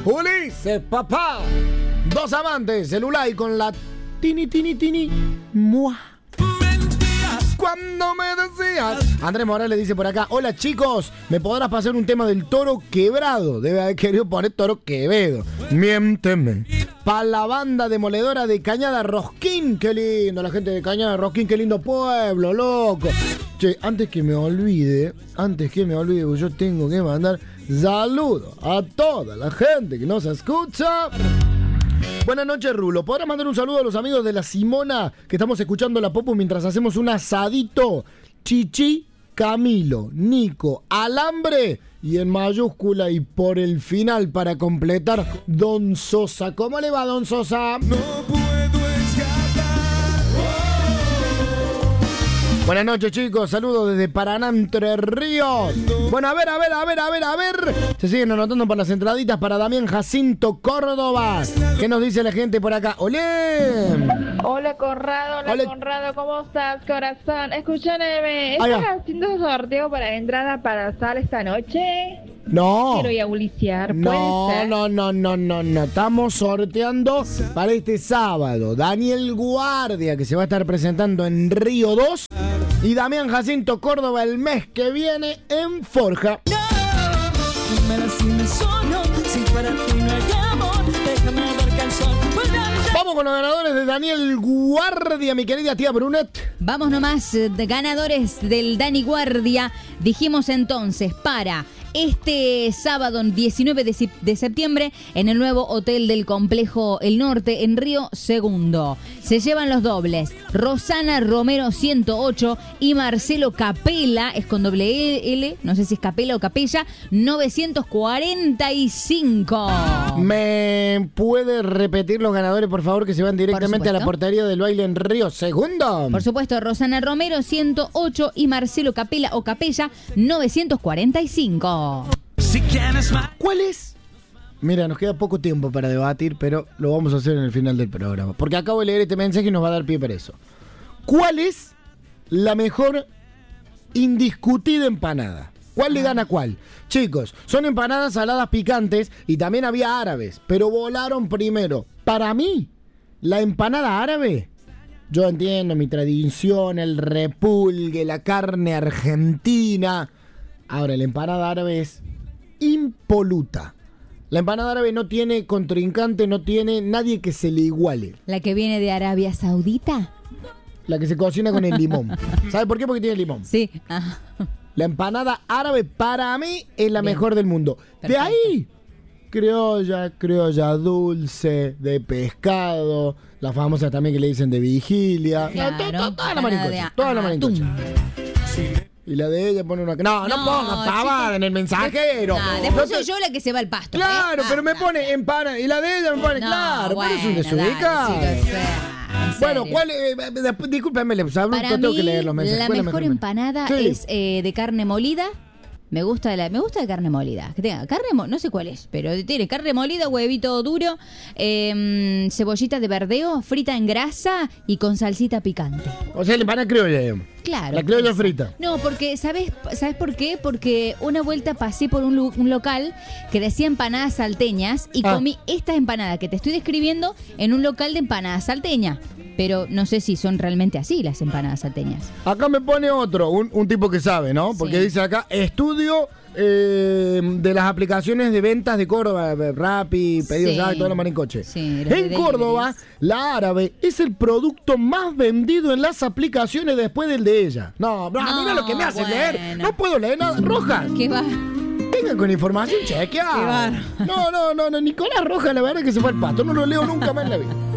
Ulises, papá. Dos amantes, celular con la tini, mua. Cuando me decías. Andrés Morales dice por acá: hola chicos, ¿me podrás pasar un tema del Toro Quebrado? Debe haber querido poner Toro Quevedo. Miénteme. Pa' la banda demoledora de Cañada Rosquín. Qué lindo, la gente de Cañada Rosquín, qué lindo pueblo, loco. Che, antes que me olvide, pues yo tengo que mandar saludos a toda la gente que nos escucha. Buenas noches, Rulo. ¿Podrás mandar un saludo a los amigos de la Simona que estamos escuchando la Popu mientras hacemos un asadito? Chichi, Camilo, Nico, Alambre y en mayúscula y por el final para completar, Don Sosa. ¿Cómo le va, Don Sosa? No puedo escapar. Buenas noches, chicos. Saludos desde Paraná, Entre Ríos. Bueno, a ver. Se siguen anotando para las entraditas para Damián Jacinto Córdoba. ¿Qué nos dice la gente por acá? ¡Olé! Hola, Conrado. Hola, Conrado. ¿Cómo estás, corazón? Escúchame, ¿estás haciendo sorteo para entrada para sala esta noche? No. Quiero ir a buliciar. No. Estamos sorteando para este sábado Daniel Guardia, que se va a estar presentando en Río 2, y Damián Jacinto Córdoba el mes que viene en Forja. Vamos con los ganadores de Daniel Guardia, mi querida tía Brunet. Vamos nomás, de ganadores del Dani Guardia. Dijimos entonces para este sábado 19 de septiembre en el nuevo hotel del Complejo El Norte en Río Segundo. Se llevan los dobles Rosana Romero 108 y Marcelo Capela, es con doble L, no sé si es Capela o Capella, 945. ¿Me puede repetir los ganadores, por favor, que se van directamente a la portería del baile en Río Segundo? Por supuesto, Rosana Romero 108 y Marcelo Capela o Capella 945. ¿Cuál es? Mira, nos queda poco tiempo para debatir, pero lo vamos a hacer en el final del programa, porque acabo de leer este mensaje y nos va a dar pie para eso. ¿Cuál es la mejor indiscutida empanada? ¿Cuál le gana a cuál? Chicos, son empanadas saladas picantes y también había árabes, pero volaron primero. Para mí, la empanada árabe, yo entiendo mi tradición, el repulgue, la carne argentina. Ahora, la empanada árabe es impoluta. La empanada árabe no tiene contrincante, no tiene nadie que se le iguale. ¿La que viene de Arabia Saudita? La que se cocina con el limón. ¿Sabe por qué? Porque tiene limón. Sí. La empanada árabe para mí es la mejor del mundo. Perfecto. De ahí, criolla dulce, de pescado, la famosa también que le dicen de vigilia. Claro, toda la maricocha. Toda la maricocha. Y la de ella pone una... No ponga pavada en el mensajero. Después soy yo la que se va al pasto. Claro, pero me pone empanada. Y la de ella me pone... claro, bueno, pero es un desubicado. Bueno, ¿cuál? Discúlpeme, tengo que leer los mensajes. La mejor empanada es de carne molida. Me gusta de carne molida. Que tenga carne no sé cuál es, pero tiene carne molida, huevito duro, cebollita de verdeo, frita en grasa y con salsita picante. O sea, la empanada criolla. Claro. La criolla frita. No, porque ¿sabes por qué? Porque una vuelta pasé por un local que decía empanadas salteñas y comí esta empanada que te estoy describiendo en un local de empanadas salteñas. Pero no sé si son realmente así las empanadas salteñas. Acá me pone otro, un tipo que sabe, ¿no? Porque dice acá, estudio de las aplicaciones de ventas de Córdoba, Rappi, Pedidos Ya y toda la maricoche. En Córdoba, la árabe es el producto más vendido en las aplicaciones después del de ella. No, mira lo que me hace leer. No puedo leer nada. Rojas. ¿Qué va? Venga con información chequeada. No, Nicolás Rojas, la verdad es que se fue al pasto. No lo leo nunca más en la vida.